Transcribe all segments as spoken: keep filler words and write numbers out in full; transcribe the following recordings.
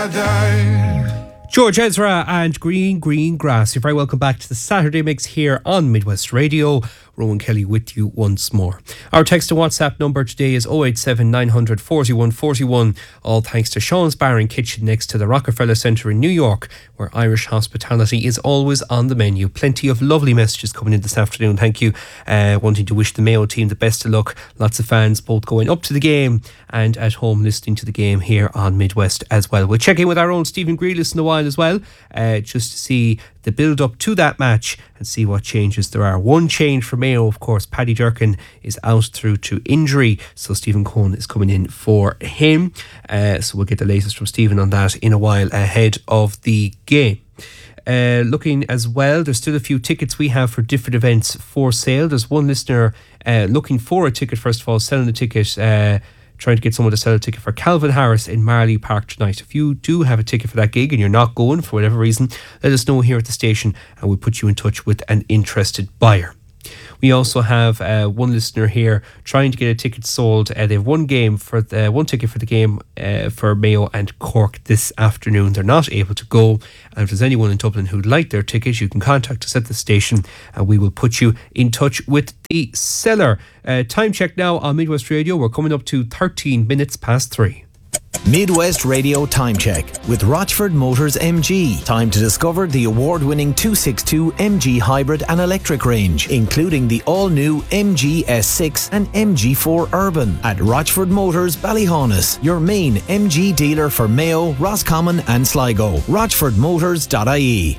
I die. George Ezra and Green Green Grass. You're very welcome back to the Saturday Mix here on Midwest Radio. Rowan Kelly with you once more. Our text and WhatsApp number today is oh eight seven nine hundred forty-one forty-one. All thanks to Sean's Bar and Kitchen next to the Rockefeller Centre in New York, where Irish hospitality is always on the menu. Plenty of lovely messages coming in this afternoon. Thank you. Uh, wanting to wish the Mayo team the best of luck. Lots of fans both going up to the game and at home listening to the game here on Midwest as well. We'll check in with our own Stephen Grealis in a while as well, uh, just to see the build up to that match and see what changes there are. One change for Mayo, of course, Paddy Durkin is out through to injury, so Stephen Cohen is coming in for him. Uh, so we'll get the latest from Stephen on that in a while ahead of the game. Uh, looking as well, there's still a few tickets we have for different events for sale. There's one listener uh, looking for a ticket, first of all, selling a ticket, uh, trying to get someone to sell a ticket for Calvin Harris in Marley Park tonight. If you do have a ticket for that gig and you're not going for whatever reason, let us know here at the station and we'll put you in touch with an interested buyer. We also have uh, one listener here trying to get a ticket sold. Uh, they have one game for the, one ticket for the game uh, for Mayo and Cork this afternoon. They're not able to go. And if there's anyone in Dublin who'd like their tickets, you can contact us at the station and we will put you in touch with the seller. Uh, time check now on Midwest Radio. We're coming up to thirteen minutes past three. Midwest Radio Time Check with Rochford Motors M G. Time to discover the award-winning two sixty-two M G hybrid and electric range, including the all-new M G S six and M G four Urban at Rochford Motors Ballyhaunis, your main M G dealer for Mayo, Roscommon and Sligo. rochford motors dot I E.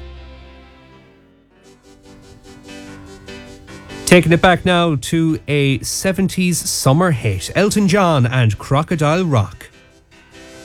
Taking it back now to a seventies summer hit, Elton John and Crocodile Rock.